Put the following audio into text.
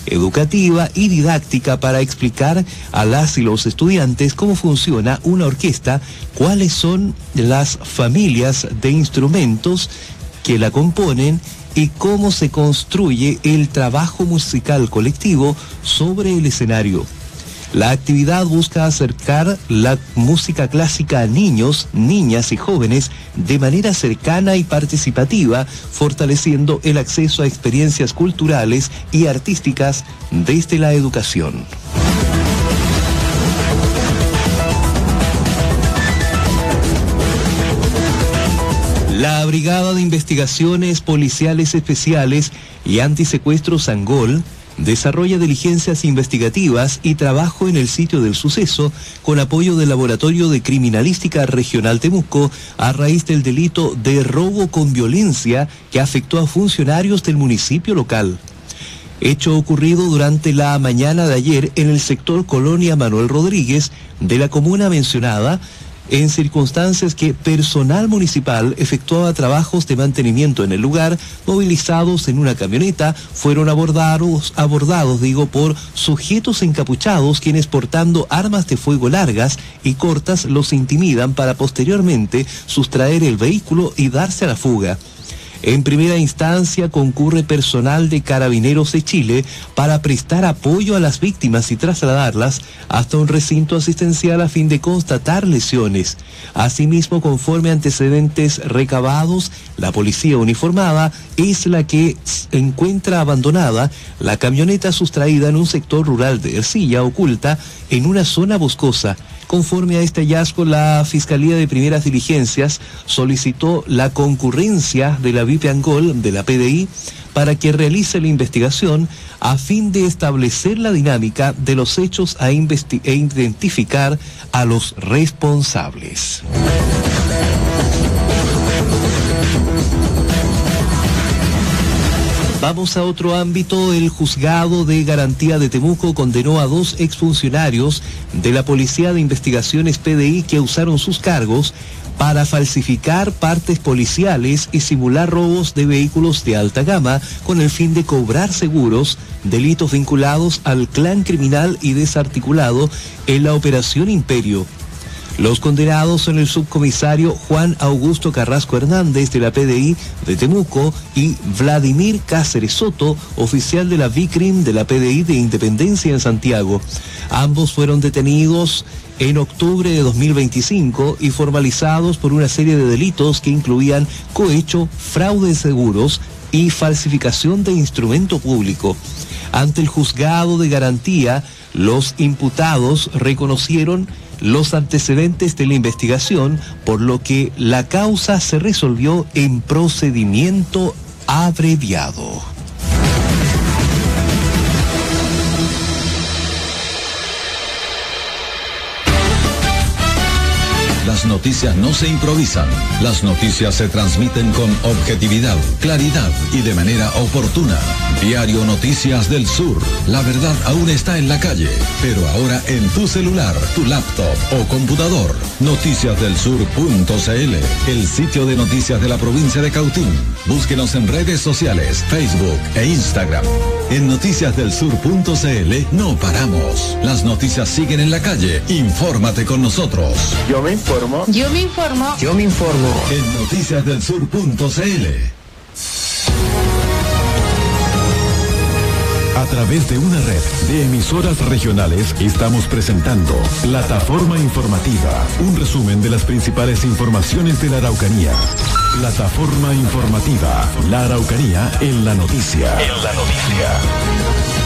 educativa y didáctica para explicar a las y los estudiantes cómo funciona una orquesta, cuáles son las familias de instrumentos que la componen y cómo se construye el trabajo musical colectivo sobre el escenario. La actividad busca acercar la música clásica a niños, niñas y jóvenes de manera cercana y participativa, fortaleciendo el acceso a experiencias culturales y artísticas desde la educación. La Brigada de Investigaciones Policiales Especiales y Antisecuestros Angol desarrolla diligencias investigativas y trabajo en el sitio del suceso con apoyo del Laboratorio de Criminalística Regional Temuco a raíz del delito de robo con violencia que afectó a funcionarios del municipio local. Hecho ocurrido durante la mañana de ayer en el sector Colonia Manuel Rodríguez de la comuna mencionada, en circunstancias que personal municipal efectuaba trabajos de mantenimiento en el lugar, movilizados en una camioneta, fueron abordados por sujetos encapuchados quienes portando armas de fuego largas y cortas los intimidan para posteriormente sustraer el vehículo y darse a la fuga. En primera instancia concurre personal de Carabineros de Chile para prestar apoyo a las víctimas y trasladarlas hasta un recinto asistencial a fin de constatar lesiones. Asimismo, conforme antecedentes recabados, la policía uniformada es la que encuentra abandonada la camioneta sustraída en un sector rural de Ercilla, oculta en una zona boscosa. Conforme a este hallazgo, la Fiscalía de Primeras Diligencias solicitó la concurrencia de la VIP Angol de la PDI para que realice la investigación a fin de establecer la dinámica de los hechos e identificar a los responsables. Vamos a otro ámbito. El juzgado de garantía de Temuco condenó a 2 exfuncionarios de la Policía de Investigaciones PDI que usaron sus cargos para falsificar partes policiales y simular robos de vehículos de alta gama con el fin de cobrar seguros, delitos vinculados al clan criminal y desarticulado en la Operación Imperio. Los condenados son el subcomisario Juan Augusto Carrasco Hernández de la PDI de Temuco y Vladimir Cáceres Soto, oficial de la VICRIM de la PDI de Independencia en Santiago. Ambos fueron detenidos en octubre de 2025 y formalizados por una serie de delitos que incluían cohecho, fraude de seguros y falsificación de instrumento público. Ante el juzgado de garantía, los imputados reconocieron los antecedentes de la investigación, por lo que la causa se resolvió en procedimiento abreviado. Las noticias no se improvisan, las noticias se transmiten con objetividad, claridad y de manera oportuna. Diario Noticias del Sur, la verdad aún está en la calle, pero ahora en tu celular, tu laptop o computador. Noticiasdelsur.cl, el sitio de noticias de la provincia de Cautín. Búsquenos en redes sociales, Facebook e Instagram. En noticiasdelsur.cl no paramos. Las noticias siguen en la calle. Infórmate con nosotros. Yo me informo. Yo me informo. Yo me informo. En noticiasdelsur.cl. A través de una red de emisoras regionales estamos presentando Plataforma Informativa, un resumen de las principales informaciones de la Araucanía. Plataforma Informativa, la Araucanía en la noticia. En la noticia.